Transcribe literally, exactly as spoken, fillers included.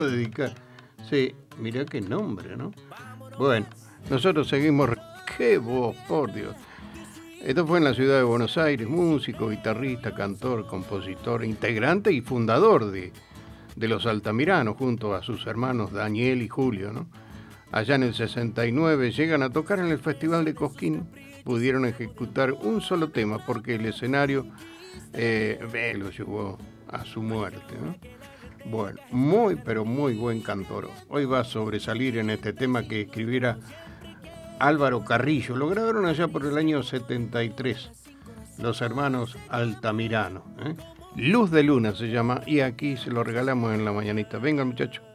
dedicar. Sí, mirá qué nombre, ¿no? Bueno, nosotros seguimos. ¡Qué voz, por Dios! Esto fue en la ciudad de Buenos Aires, músico, guitarrista, cantor, compositor, integrante y fundador de, de Los Altamiranos, junto a sus hermanos Daniel y Julio, ¿no? Allá en el sesenta y nueve llegan a tocar en el Festival de Cosquín. Pudieron ejecutar un solo tema porque el escenario eh, lo llevó a su muerte, ¿no? Bueno, muy pero muy buen cantor. Hoy va a sobresalir en este tema que escribiera Álvaro Carrillo. Lo grabaron allá por el año setenta y tres, los hermanos Altamirano, ¿eh? Luz de Luna se llama, y aquí se lo regalamos en la mañanita. Venga, muchachos.